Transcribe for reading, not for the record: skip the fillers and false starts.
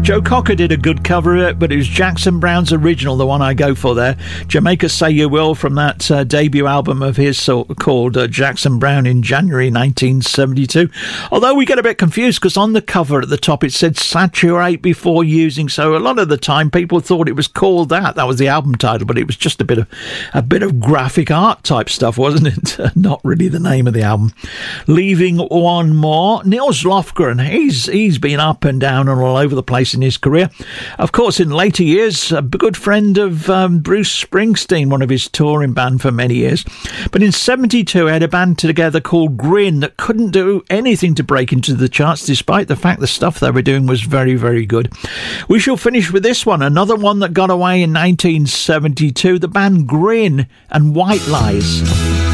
Joe Cocker did a good cover of it, but it was Jackson Browne's original, the one I go for there. Jamaica Say You Will, from that debut album of his called Jackson Browne in January 1972. Although we get a bit confused because on the cover at the top it said Saturate Before Using, so a lot of the time people thought it was called that. That was the album title, but it was just a bit of graphic art type stuff, wasn't it? Not really the name of the album. Leaving One More. Nils Lofgren, he's been up and down and all over the place in his career. Of course, in later years, a good friend of Bruce Springsteen, one of his touring band for many years. But in 72, he had a band together called Grin that couldn't do anything to break into the charts, despite the fact the stuff they were doing was very, very good. We shall finish with this one, another one that got away in 1972, the band Grin and White Lies.